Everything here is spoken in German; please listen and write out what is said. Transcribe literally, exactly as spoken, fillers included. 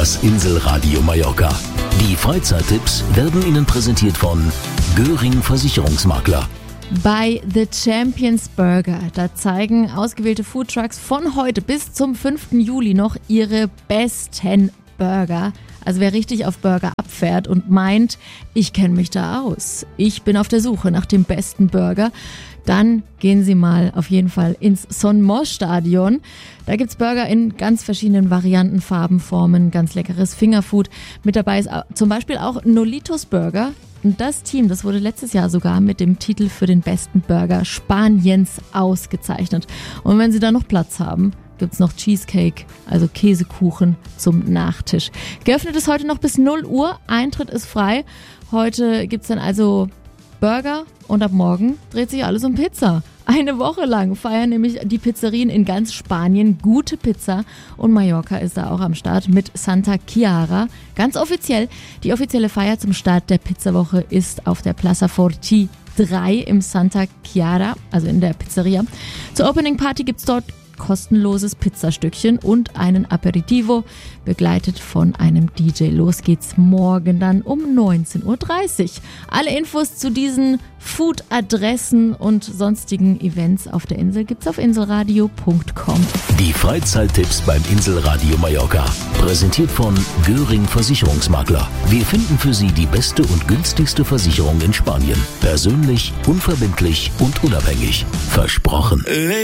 Das Inselradio Mallorca. Die Freizeittipps werden Ihnen präsentiert von Göring Versicherungsmakler. Bei The Champions Burger, da zeigen ausgewählte Foodtrucks von heute bis zum fünften Juli noch ihre besten Burger. Also wer richtig auf Burger abfährt und meint, ich kenne mich da aus, ich bin auf der Suche nach dem besten Burger, dann gehen Sie mal auf jeden Fall ins Son Moix Stadion. Da gibt's Burger in ganz verschiedenen Varianten, Farben, Formen, ganz leckeres Fingerfood. Mit dabei ist zum Beispiel auch Nolitos Burger. Und das Team, das wurde letztes Jahr sogar mit dem Titel für den besten Burger Spaniens ausgezeichnet. Und wenn Sie da noch Platz haben, gibt's noch Cheesecake, also Käsekuchen zum Nachtisch. Geöffnet ist heute noch bis null Uhr, Eintritt ist frei. Heute gibt's dann also Burger und ab morgen dreht sich alles um Pizza. Eine Woche lang feiern nämlich die Pizzerien in ganz Spanien gute Pizza und Mallorca ist da auch am Start mit Santa Chiara. Ganz offiziell, die offizielle Feier zum Start der Pizzawoche ist auf der Plaza Forti drei im Santa Chiara, also in der Pizzeria. Zur Opening Party gibt's dort kostenloses Pizzastückchen und einen Aperitivo, begleitet von einem D J. Los geht's morgen dann um neunzehn Uhr dreißig. Alle Infos zu diesen Food-Adressen und sonstigen Events auf der Insel gibt's auf inselradio punkt com. Die Freizeittipps beim Inselradio Mallorca. Präsentiert von Göring Versicherungsmakler. Wir finden für Sie die beste und günstigste Versicherung in Spanien. Persönlich, unverbindlich und unabhängig. Versprochen.